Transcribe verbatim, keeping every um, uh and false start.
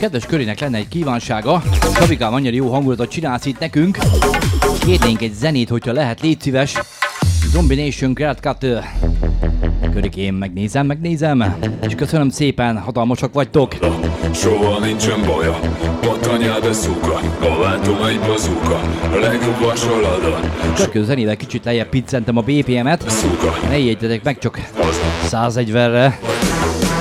kedves körének lenne egy kívánsága. Csabikám, annyira jó hangulatot csinálsz itt nekünk. Kérnénk egy zenét, hogyha lehet, légy szíves. Zombie Nation Grand Cut. Körikém, megnézem, megnézem. És köszönöm szépen, hatalmasak vagytok. Soha nincsen baja, patanyá de szuka. Ha látom egy bazooka, a legjobb vasoladon. Következő zenével kicsit lejjebb piccentem a bé pé em-et. Ne jegyetek meg csak száznegyvenre.